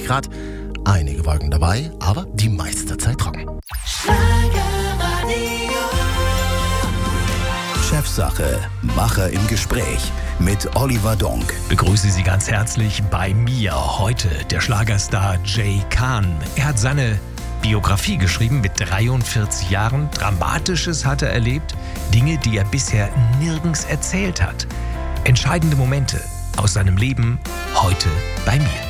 20 Grad. Einige Wolken dabei, aber die meiste Zeit trocken. Chefsache, Macher im Gespräch mit Oliver Donk. Begrüße Sie ganz herzlich bei mir. Heute der Schlagerstar Jay Khan. Er hat seine Biografie geschrieben mit 43 Jahren. Dramatisches hat er erlebt. Dinge, die er bisher nirgends erzählt hat. Entscheidende Momente aus seinem Leben heute bei mir.